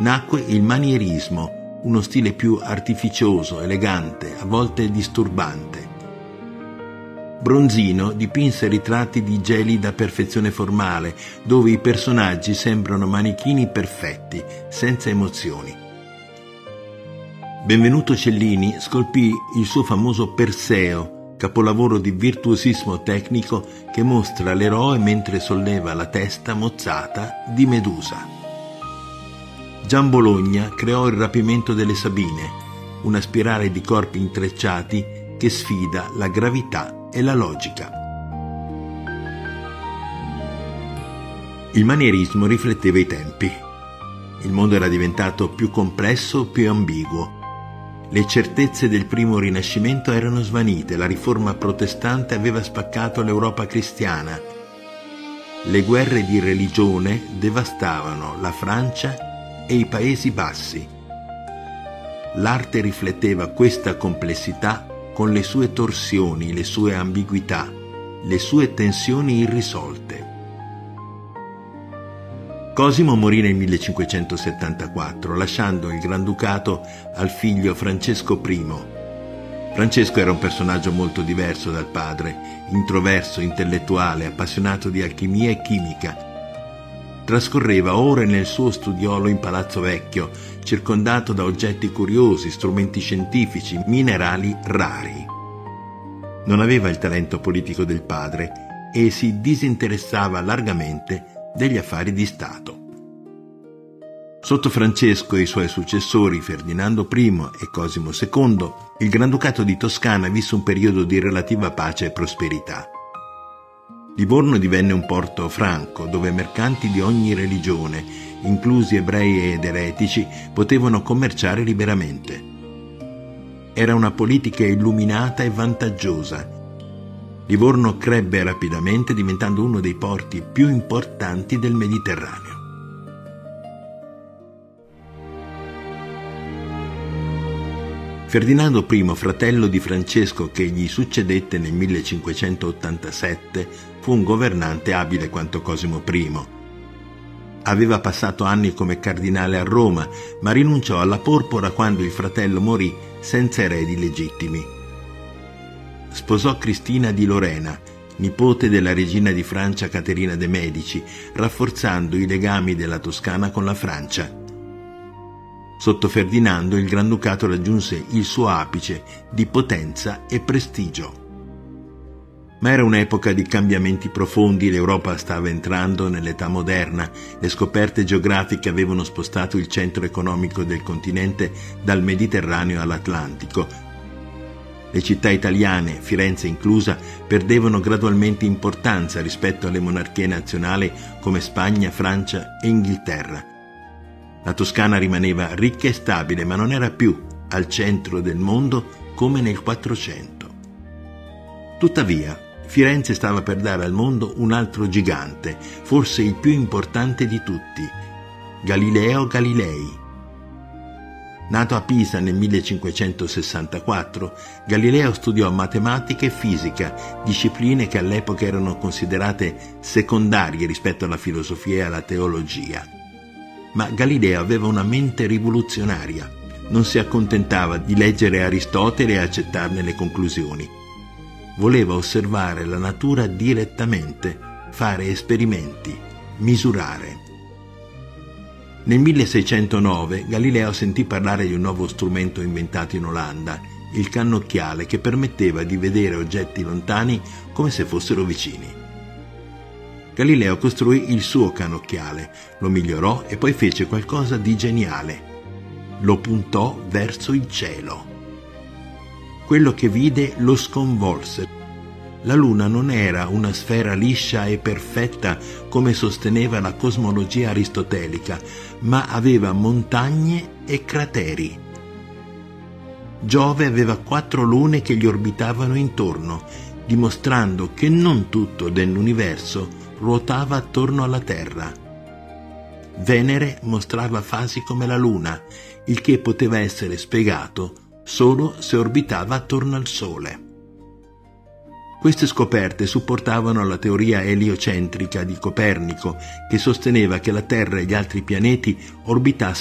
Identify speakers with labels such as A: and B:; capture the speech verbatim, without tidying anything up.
A: nacque il manierismo, uno stile più artificioso, elegante, a volte disturbante. Bronzino dipinse ritratti di gelida perfezione formale, dove i personaggi sembrano manichini perfetti, senza emozioni. Benvenuto Cellini scolpì il suo famoso Perseo, capolavoro di virtuosismo tecnico che mostra l'eroe mentre solleva la testa mozzata di Medusa. Gian Bologna creò il rapimento delle Sabine, una spirale di corpi intrecciati che sfida la gravità e la logica. Il manierismo rifletteva i tempi. Il mondo era diventato più complesso, più ambiguo. Le certezze del primo Rinascimento erano svanite, la riforma protestante aveva spaccato l'Europa cristiana. Le guerre di religione devastavano la Francia e i Paesi Bassi. L'arte rifletteva questa complessità con le sue torsioni, le sue ambiguità, le sue tensioni irrisolte. Cosimo morì nel millecinquecentosettantaquattro, lasciando il Granducato al figlio Francesco primo. Francesco era un personaggio molto diverso dal padre, introverso, intellettuale, appassionato di alchimia e chimica. Trascorreva ore nel suo studiolo in Palazzo Vecchio, circondato da oggetti curiosi, strumenti scientifici, minerali rari. Non aveva il talento politico del padre e si disinteressava largamente degli affari di Stato. Sotto Francesco e i suoi successori Ferdinando primo e Cosimo secondo, il Granducato di Toscana visse un periodo di relativa pace e prosperità. Livorno divenne un porto franco dove mercanti di ogni religione, inclusi ebrei ed eretici, potevano commerciare liberamente. Era una politica illuminata e vantaggiosa. Livorno crebbe rapidamente, diventando uno dei porti più importanti del Mediterraneo. Ferdinando primo, fratello di Francesco che gli succedette nel millecinquecentottantasette, fu un governante abile quanto Cosimo primo. Aveva passato anni come cardinale a Roma, ma rinunciò alla porpora quando il fratello morì senza eredi legittimi. Sposò Cristina di Lorena, nipote della regina di Francia Caterina de' Medici, rafforzando i legami della Toscana con la Francia. Sotto Ferdinando il Granducato raggiunse il suo apice di potenza e prestigio. Ma era un'epoca di cambiamenti profondi, l'Europa stava entrando nell'età moderna, le scoperte geografiche avevano spostato il centro economico del continente dal Mediterraneo all'Atlantico. Le città italiane, Firenze inclusa, perdevano gradualmente importanza rispetto alle monarchie nazionali come Spagna, Francia e Inghilterra. La Toscana rimaneva ricca e stabile, ma non era più al centro del mondo come nel Quattrocento. Tuttavia, Firenze stava per dare al mondo un altro gigante, forse il più importante di tutti, Galileo Galilei. Nato a Pisa nel millecinquecentosessantaquattro, Galileo studiò matematica e fisica, discipline che all'epoca erano considerate secondarie rispetto alla filosofia e alla teologia. Ma Galileo aveva una mente rivoluzionaria. Non si accontentava di leggere Aristotele e accettarne le conclusioni. Voleva osservare la natura direttamente, fare esperimenti, misurare. Nel milleseicentonove Galileo sentì parlare di un nuovo strumento inventato in Olanda, il cannocchiale, che permetteva di vedere oggetti lontani come se fossero vicini. Galileo costruì il suo cannocchiale, lo migliorò e poi fece qualcosa di geniale. Lo puntò verso il cielo. Quello che vide lo sconvolse. La Luna non era una sfera liscia e perfetta come sosteneva la cosmologia aristotelica, ma aveva montagne e crateri. Giove aveva quattro lune che gli orbitavano intorno, dimostrando che non tutto dell'universo ruotava attorno alla Terra. Venere mostrava fasi come la Luna, il che poteva essere spiegato solo se orbitava attorno al Sole. Queste scoperte supportavano la teoria eliocentrica di Copernico, che sosteneva che la Terra e gli altri pianeti orbitassero